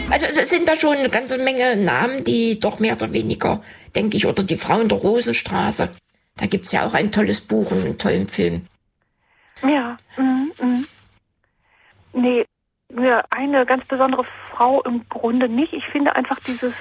Also es sind da schon eine ganze Menge Namen, die doch mehr oder weniger, denke ich, oder die Frau in der Rosenstraße. Da gibt's ja auch ein tolles Buch und einen tollen Film. Ja, nee, eine ganz besondere Frau im Grunde nicht. Ich finde einfach dieses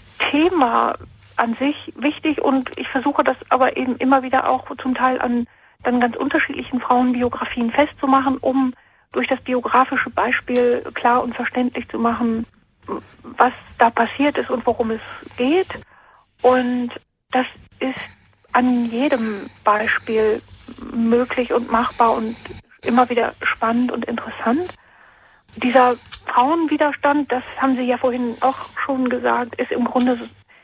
Thema an sich wichtig und ich versuche das aber eben immer wieder auch zum Teil an dann ganz unterschiedlichen Frauenbiografien festzumachen, um durch das biografische Beispiel klar und verständlich zu machen, was da passiert ist und worum es geht. Und das ist an jedem Beispiel möglich und machbar und immer wieder spannend und interessant. Dieser Frauenwiderstand, das haben Sie ja vorhin auch schon gesagt, ist im Grunde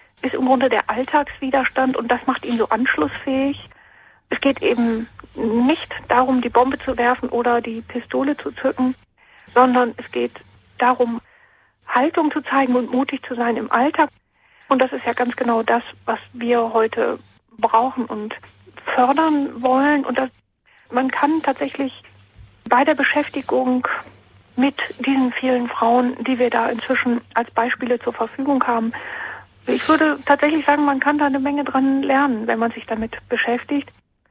der Alltagswiderstand und das macht ihn so anschlussfähig. Es geht eben nicht darum, die Bombe zu werfen oder die Pistole zu zücken, sondern es geht darum, Haltung zu zeigen und mutig zu sein im Alltag. Und das ist ja ganz genau das, was wir heute brauchen und fördern wollen. Und man kann tatsächlich bei der Beschäftigung mit diesen vielen Frauen, die wir da inzwischen als Beispiele zur Verfügung haben, ich würde tatsächlich sagen, man kann da eine Menge dran lernen, wenn man sich damit beschäftigt.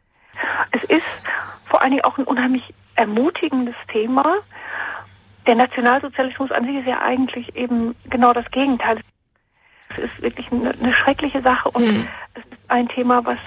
Es ist vor allen Dingen auch ein unheimlich ermutigendes Thema. Der Nationalsozialismus an sich ist ja eigentlich eben genau das Gegenteil. Es ist wirklich eine schreckliche Sache und es ist ein Thema, was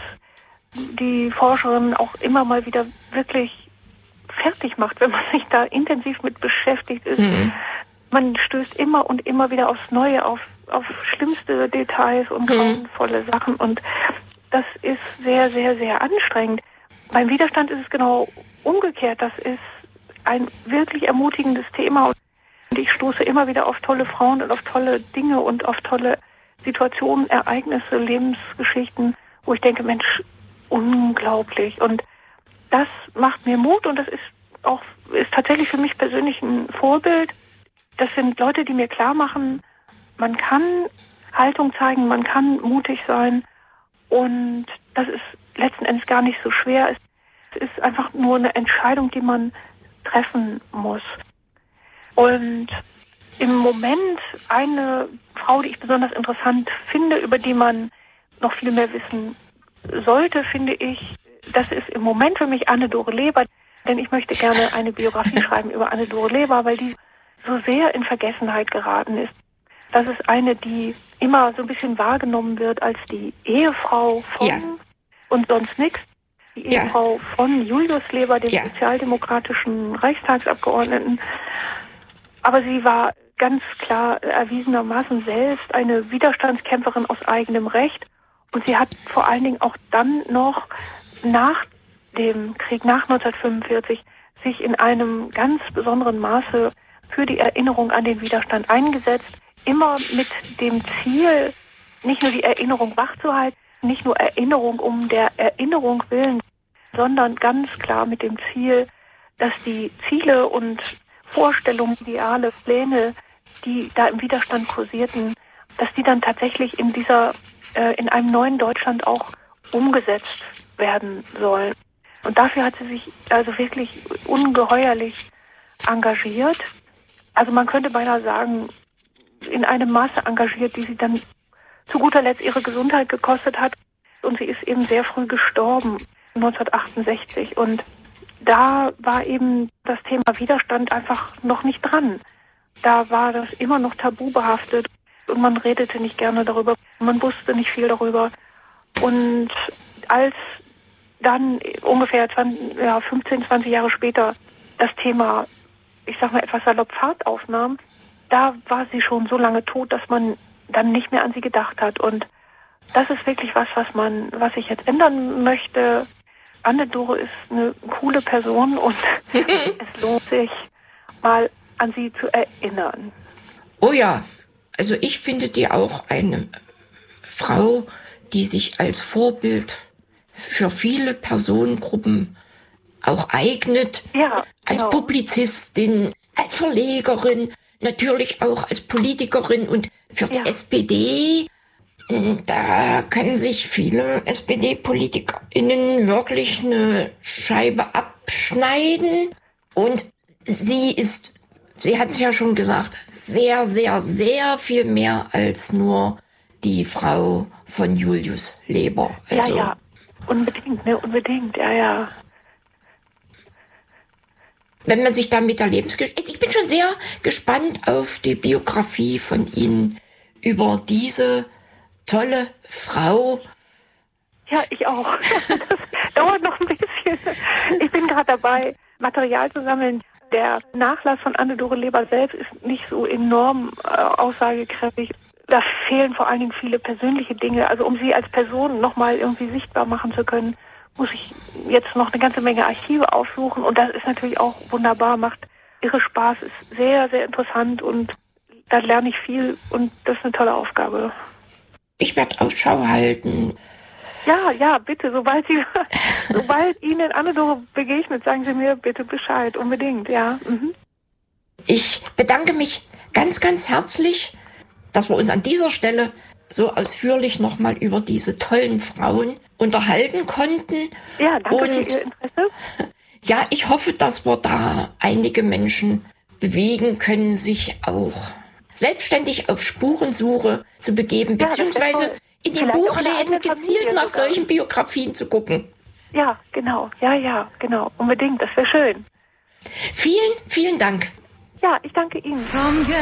die Forscherinnen auch immer mal wieder wirklich fertig macht, wenn man sich da intensiv mit beschäftigt ist. Man stößt immer und immer wieder aufs Neue, auf schlimmste Details und grauenvolle Sachen und das ist sehr, sehr, sehr anstrengend. Beim Widerstand ist es genau umgekehrt. Das ist ein wirklich ermutigendes Thema und ich stoße immer wieder auf tolle Frauen und auf tolle Dinge und auf tolle Situationen, Ereignisse, Lebensgeschichten, wo ich denke, Mensch, unglaublich. Und das macht mir Mut und das ist tatsächlich für mich persönlich ein Vorbild. Das sind Leute, die mir klar machen, man kann Haltung zeigen, man kann mutig sein und das ist letzten Endes gar nicht so schwer. Es ist einfach nur eine Entscheidung, die man treffen muss. Und im Moment eine Frau, die ich besonders interessant finde, über die man noch viel mehr wissen sollte, finde ich, das ist im Moment für mich Anne-Dore Leber. Denn ich möchte gerne eine Biografie schreiben über Anne-Dore Leber, weil die so sehr in Vergessenheit geraten ist. Das ist eine, die immer so ein bisschen wahrgenommen wird als die Ehefrau von und sonst nichts. Die Ehefrau von Julius Leber, dem sozialdemokratischen Reichstagsabgeordneten. Aber sie war ganz klar erwiesenermaßen selbst eine Widerstandskämpferin aus eigenem Recht. Und sie hat vor allen Dingen auch dann noch nach dem Krieg, nach 1945, sich in einem ganz besonderen Maße für die Erinnerung an den Widerstand eingesetzt. Immer mit dem Ziel, nicht nur die Erinnerung wachzuhalten, nicht nur Erinnerung um der Erinnerung willen, sondern ganz klar mit dem Ziel, dass die Ziele und Vorstellungen, Ideale, Pläne, die da im Widerstand kursierten, dass die dann tatsächlich in einem neuen Deutschland auch umgesetzt werden sollen. Und dafür hat sie sich also wirklich ungeheuerlich engagiert. Also man könnte beinahe sagen, in einem Maße engagiert, die sie dann zu guter Letzt ihre Gesundheit gekostet hat. Und sie ist eben sehr früh gestorben, 1968. Und da war eben das Thema Widerstand einfach noch nicht dran. Da war das immer noch tabu behaftet und man redete nicht gerne darüber. Man wusste nicht viel darüber. Und als dann ungefähr 15, 20 Jahre später das Thema, ich sag mal etwas salopp, Fahrt aufnahm, da war sie schon so lange tot, dass man dann nicht mehr an sie gedacht hat. Und das ist wirklich was ich jetzt ändern möchte. Anne-Dore ist eine coole Person und es lohnt sich, mal an sie zu erinnern. Oh ja, also ich finde die auch eine Frau, die sich als Vorbild für viele Personengruppen auch eignet. Ja, als Publizistin, als Verlegerin, natürlich auch als Politikerin und für die SPD. Da können sich viele SPD-PolitikerInnen wirklich eine Scheibe abschneiden. Und sie ist Sie hat es ja schon gesagt, sehr, sehr, sehr viel mehr als nur die Frau von Julius Leber. Also, ja, unbedingt, ne, unbedingt, ja. Wenn man sich da mit der Lebensgeschichte... Ich bin schon sehr gespannt auf die Biografie von Ihnen über diese tolle Frau. Ja, ich auch. Das dauert noch ein bisschen. Ich bin gerade dabei, Material zu sammeln. Der Nachlass von Anne-Dore Leber selbst ist nicht so enorm aussagekräftig. Da fehlen vor allen Dingen viele persönliche Dinge. Also um sie als Person nochmal irgendwie sichtbar machen zu können, muss ich jetzt noch eine ganze Menge Archive aufsuchen. Und das ist natürlich auch wunderbar, macht irre Spaß, ist sehr, sehr interessant und da lerne ich viel und das ist eine tolle Aufgabe. Ich werde Ausschau halten. Ja, bitte, sobald Ihnen Anne-Dore begegnet, sagen Sie mir bitte Bescheid, unbedingt, ja. Mhm. Ich bedanke mich ganz, ganz herzlich, dass wir uns an dieser Stelle so ausführlich nochmal über diese tollen Frauen unterhalten konnten. Ja, danke für Ihr Interesse. Ja, ich hoffe, dass wir da einige Menschen bewegen können, sich auch selbstständig auf Spurensuche zu begeben, beziehungsweise in den Buchläden gezielt nach solchen Biografien zu gucken. Ja, genau. Ja, genau. Unbedingt, das wäre schön. Vielen, vielen Dank. Ja, ich danke Ihnen.